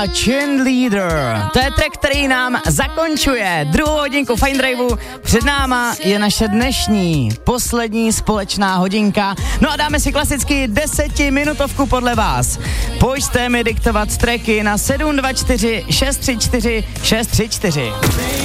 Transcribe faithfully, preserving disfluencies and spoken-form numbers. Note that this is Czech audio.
a Cheerleader. To je track, který nám zakončuje druhou hodinku Fine Driveu. Před náma je naše dnešní poslední společná hodinka. No a dáme si klasicky desetiminutovku podle vás. Pojďte mi diktovat tracky na sedm dva čtyři šest tři čtyři šest tři čtyři.